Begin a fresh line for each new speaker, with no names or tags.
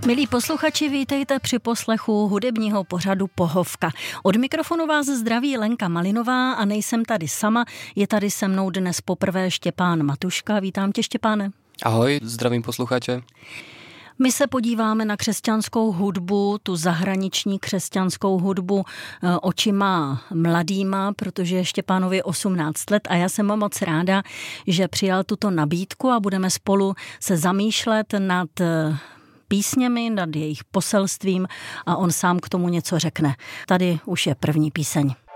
Milí posluchači, vítejte při poslechu hudebního pořadu Pohovka. Od mikrofonu vás zdraví Lenka Malinová a nejsem tady sama, je tady se mnou dnes poprvé Štěpán Matuška. Vítám tě, Štěpáne.
Ahoj, zdravím posluchače.
My se podíváme na křesťanskou hudbu, tu zahraniční křesťanskou hudbu očima mladýma, protože Štěpánovi 18 let a já jsem moc ráda, že přijal tuto nabídku a budeme spolu se zamýšlet nad písněmi, nad jejich poselstvím a on sám k tomu něco řekne. Tady už je první píseň.